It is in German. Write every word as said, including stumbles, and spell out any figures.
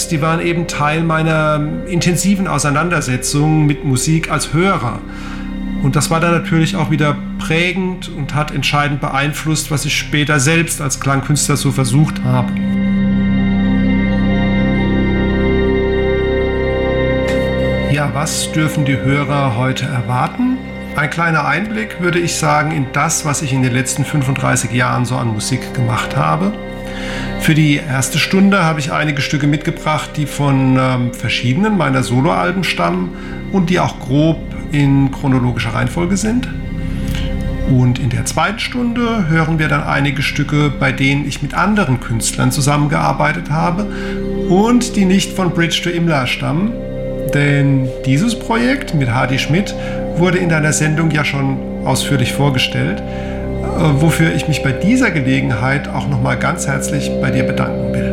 Bands, die waren eben Teil meiner intensiven Auseinandersetzung mit Musik als Hörer. Und das war dann natürlich auch wieder prägend und hat entscheidend beeinflusst, was ich später selbst als Klangkünstler so versucht habe. Ja, was dürfen die Hörer heute erwarten? Ein kleiner Einblick, würde ich sagen, in das, was ich in den letzten fünfunddreißig Jahren so an Musik gemacht habe. Für die erste Stunde habe ich einige Stücke mitgebracht, die von ähm, verschiedenen meiner Soloalben stammen und die auch grob in chronologischer Reihenfolge sind. Und in der zweiten Stunde hören wir dann einige Stücke, bei denen ich mit anderen Künstlern zusammengearbeitet habe und die nicht von Bridge to Imla stammen. Denn dieses Projekt mit Hadi Schmidt wurde in deiner Sendung ja schon ausführlich vorgestellt, wofür ich mich bei dieser Gelegenheit auch nochmal ganz herzlich bei dir bedanken will.